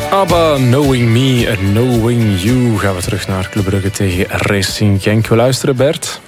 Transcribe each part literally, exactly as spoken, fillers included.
ABBA, Knowing Me and Knowing You. Gaan we terug naar Club Brugge tegen Racing Genk. We luisteren, Bert.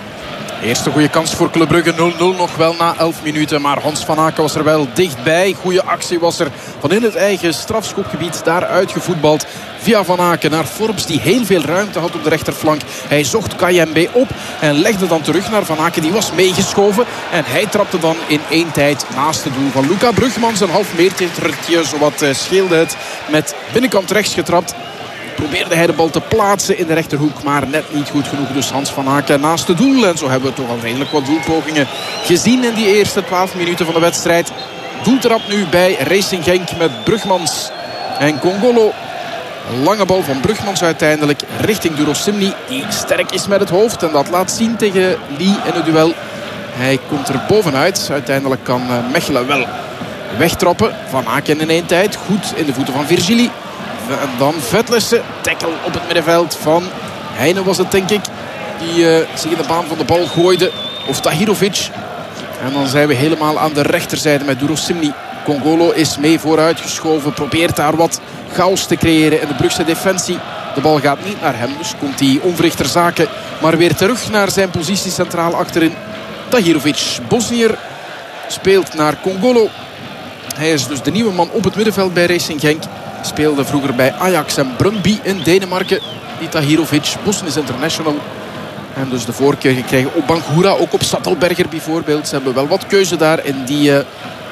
Eerste goede kans voor Club Brugge, nul nul nog wel na elf minuten. Maar Hans van Aken was er wel dichtbij. Goede actie was er van in het eigen strafschopgebied. Daar uitgevoetbald via Van Aken naar Forbes, die heel veel ruimte had op de rechterflank. Hij zocht Kayembe op en legde dan terug naar Van Aken. Die was meegeschoven en hij trapte dan in één tijd naast het doel van Luca Brugmans. Een half metertje, zowat scheelde het, met binnenkant rechts getrapt. Probeerde hij de bal te plaatsen in de rechterhoek, maar net niet goed genoeg. Dus Hans van Aken naast het doel. En zo hebben we toch al redelijk wat doelpogingen gezien in die eerste twaalf minuten van de wedstrijd. Doeltrap nu bij Racing Genk met Brugmans en Kongolo. Lange bal van Brugmans uiteindelijk richting Durosimni, die sterk is met het hoofd. En dat laat zien tegen Lee in het duel. Hij komt er bovenuit. Uiteindelijk kan Mechelen wel wegtrappen. Van Aken in één tijd. Goed in de voeten van Virgili. En dan Vetlessen. Tackle op het middenveld van Heine was het, denk ik. Die uh, zich in de baan van de bal gooide. Of Tahirovic. En dan zijn we helemaal aan de rechterzijde met Durosimni. Kongolo is mee vooruitgeschoven. Probeert daar wat chaos te creëren in de Brugse defensie. De bal gaat niet naar hem. Dus komt hij onverricht ter zake. Maar weer terug naar zijn positie centraal achterin. Tahirovic. Bosnier speelt naar Kongolo. Hij is dus de nieuwe man op het middenveld bij Racing Genk. Speelde vroeger bij Ajax en Brøndby in Denemarken. Die Tahirovic, Bosnisch international. En dus de voorkeur gekregen op Bangura, ook op Sattelberger bijvoorbeeld. Ze hebben wel wat keuze daar in die uh,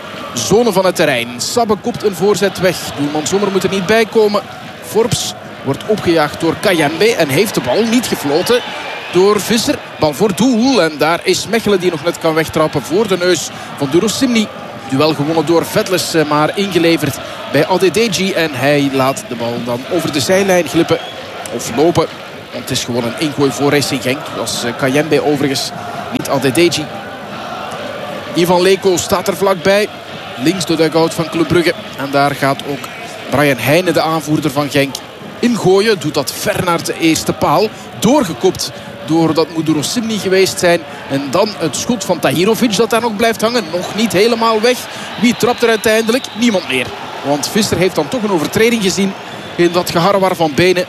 zone van het terrein. Sabbe kopt een voorzet weg. Doelman Sommer moet er niet bij komen. Forbes wordt opgejaagd door Kayembe en heeft de bal niet gefloten door Visser. Bal voor doel en daar is Mechelen die nog net kan wegtrappen voor de neus van Durosimni. Duel gewonnen door Vetles, maar ingeleverd bij Adedeji. En hij laat de bal dan over de zijlijn glippen of lopen. Want het is gewoon een ingooi voor Racing Genk. Dat was Kayembe overigens, niet Adedeji. Ivan Leko staat er vlakbij. Links de dugout van Club Brugge. En daar gaat ook Brian Heine, de aanvoerder van Genk, ingooien. Doet dat ver naar de eerste paal. Doorgekopt door dat moet Durosimni geweest zijn. En dan het schot van Tahirovic dat daar nog blijft hangen. Nog niet helemaal weg. Wie trapt er uiteindelijk? Niemand meer. Want Visser heeft dan toch een overtreding gezien in dat geharrewar van benen.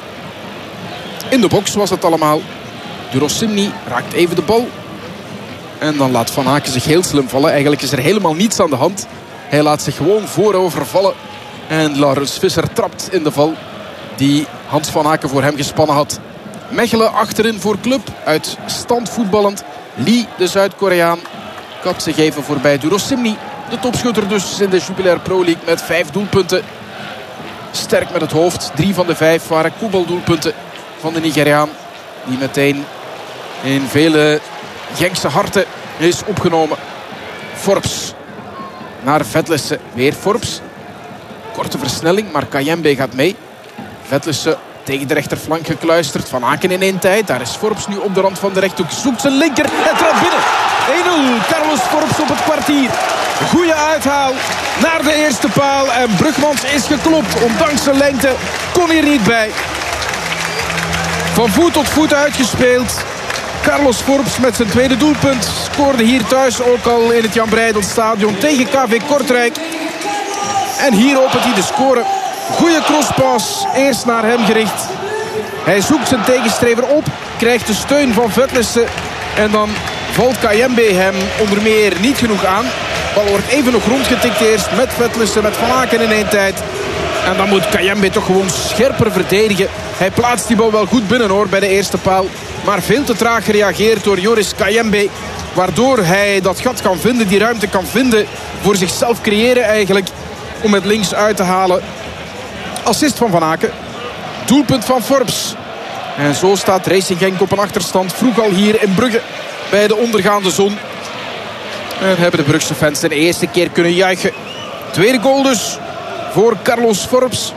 In de box was het allemaal. Durosimni raakt even de bal. En dan laat Van Aken zich heel slim vallen. Eigenlijk is er helemaal niets aan de hand. Hij laat zich gewoon voorover vallen. En Laurens Visser trapt in de val die Hans Van Aken voor hem gespannen had. Mechelen achterin voor Club. Uit stand voetballend. Lee, de Zuid-Koreaan, kapt zich even voorbij Durosimni. De topschutter dus in de Jupiler Pro League met vijf doelpunten. Sterk met het hoofd. Drie van de vijf waren koepeldoelpunten van de Nigeriaan. Die meteen in vele Genkse harten is opgenomen. Forbes naar Vetlessen. Weer Forbes. Korte versnelling, maar Kayembe gaat mee. Vetlessen tegen de rechterflank gekluisterd. Van Aken in één tijd. Daar is Forbes nu op de rand van de rechthoek. Zoekt zijn linker en trapt binnen. één nul. Carlos Forbes op het kwartier. Goeie uithaal naar de eerste paal. En Brugmans is geklopt. Ondanks zijn lengte kon hier niet bij. Van voet tot voet uitgespeeld. Carlos Forbes met zijn tweede doelpunt. Scoorde hier thuis ook al in het Jan Breydel Stadion tegen K V Kortrijk. En hier opent hij de score. Goeie crosspas. Eerst naar hem gericht. Hij zoekt zijn tegenstrever op. Krijgt de steun van Vetlessen. En dan valt Kayembe hem onder meer niet genoeg aan. De bal wordt even nog rondgetikt eerst met Vetlessen, met Van Aken in één tijd. En dan moet Kayembe toch gewoon scherper verdedigen. Hij plaatst die bal wel goed binnen hoor bij de eerste paal. Maar veel te traag gereageerd door Joris Kayembe. Waardoor hij dat gat kan vinden, die ruimte kan vinden. Voor zichzelf creëren eigenlijk. Om het links uit te halen. Assist van Van Aken. Doelpunt van Forbes. En zo staat Racing Genk op een achterstand. Vroeg al hier in Brugge bij de ondergaande zon. En hebben de Brugse fans de eerste keer kunnen juichen. Tweede goal dus voor Carlos Forbes.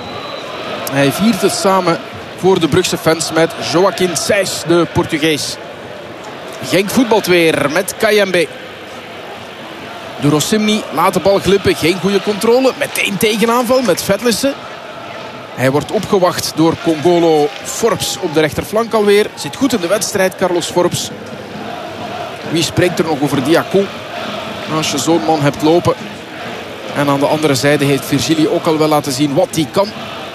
Hij viert het samen voor de Brugse fans met Joaquin Seis, de Portugees. Genk voetbalt weer met Kayembe. Durosimni laat de bal glippen. Geen goede controle. Meteen tegenaanval met Vetlessen. Hij wordt opgewacht door Kongolo. Forbes op de rechterflank alweer. Zit goed in de wedstrijd, Carlos Forbes. Wie spreekt er nog over Diacon? Als je zo'n man hebt lopen, En aan de andere zijde heeft Virgili ook al wel laten zien wat hij kan.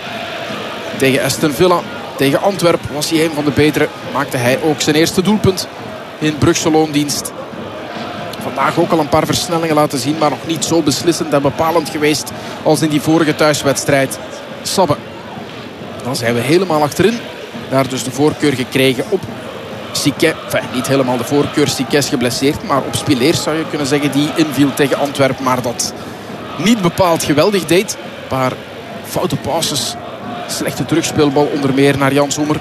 Tegen Aston Villa, tegen Antwerpen was hij een van de betere. Maakte hij ook zijn eerste doelpunt in Brugse loondienst. Vandaag ook al een paar versnellingen laten zien, maar nog niet zo beslissend en bepalend geweest als in die vorige thuiswedstrijd. Sabbe. Dan zijn we helemaal achterin. Daar dus de voorkeur gekregen op Siquet. Enfin, niet helemaal de voorkeur. Siquet is geblesseerd, maar op Spileers zou je kunnen zeggen die inviel tegen Antwerpen. Maar dat niet bepaald geweldig deed. Een paar foute passes. Slechte terugspeelbal onder meer naar Jan Sommer.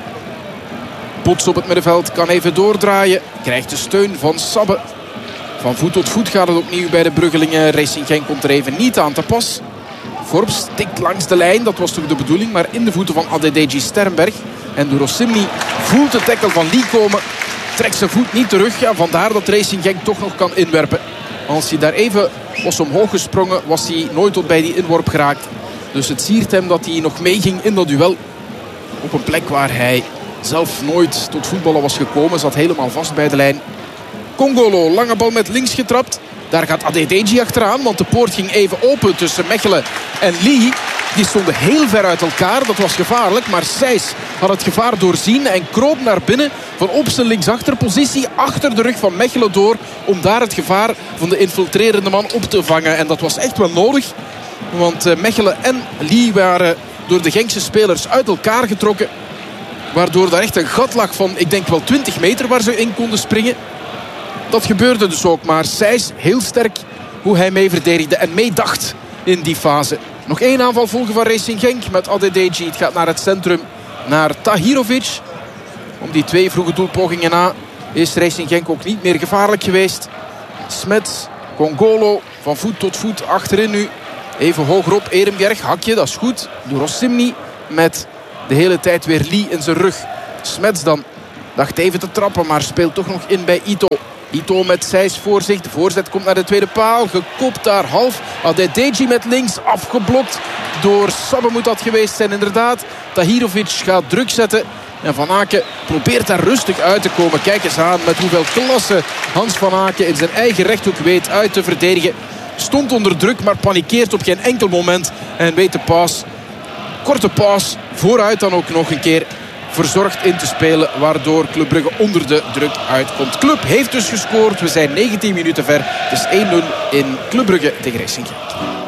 Bots op het middenveld, kan even doordraaien. Krijgt de steun van Sabbe. Van voet tot voet gaat het opnieuw bij de Bruggelingen. Racing Genk komt er even niet aan te pas. Forbes tikt langs de lijn, dat was toch de bedoeling. Maar in de voeten van Adedeji Sternberg. En Durosimni voelt de tackle van Lee komen. Trekt zijn voet niet terug. Ja, vandaar dat Racing Genk toch nog kan inwerpen. Als hij daar even was omhoog gesprongen, was hij nooit tot bij die inworp geraakt. Dus het siert hem dat hij nog meeging in dat duel. Op een plek waar hij zelf nooit tot voetballen was gekomen. Zat helemaal vast bij de lijn. Kongolo, lange bal met links getrapt. Daar gaat Adedeji achteraan, want de poort ging even open tussen Mechelen en Lee. Die stonden heel ver uit elkaar, dat was gevaarlijk. Maar Sijs had het gevaar doorzien en kroop naar binnen van op zijn linksachterpositie achter de rug van Mechelen door. Om daar het gevaar van de infiltrerende man op te vangen. En dat was echt wel nodig. Want Mechelen en Lee waren door de Genkse spelers uit elkaar getrokken. Waardoor daar echt een gat lag van, ik denk wel twintig meter waar ze in konden springen. Dat gebeurde dus ook, maar Sijs heel sterk hoe hij mee verdedigde en meedacht in die fase. Nog één aanval volgen van Racing Genk met Adedeji. Het gaat naar het centrum, naar Tahirovic. Om die twee vroege doelpogingen na is Racing Genk ook niet meer gevaarlijk geweest. Smets, Kongolo, van voet tot voet achterin nu. Even hogerop, Ehrenberg, hakje, dat is goed. Durosimni met de hele tijd weer Lee in zijn rug. Smets dan dacht even te trappen, maar speelt toch nog in bij Ito. Ito met Sijs voor zich. De voorzet komt naar de tweede paal. Gekopt daar half. Adedeji met links. Afgeblokt door Sabbe moet dat geweest zijn inderdaad. Tahirovic gaat druk zetten. En Van Aken probeert daar rustig uit te komen. Kijk eens aan met hoeveel klasse Hans Van Aken in zijn eigen rechthoek weet uit te verdedigen. Stond onder druk, maar panikeert op geen enkel moment. En weet de paas. Korte paas. Vooruit dan ook nog een keer. Verzorgd in te spelen, waardoor Club Brugge onder de druk uitkomt. Club heeft dus gescoord. We zijn negentien minuten ver. Het is één nul in Club Brugge tegen Racing Genk.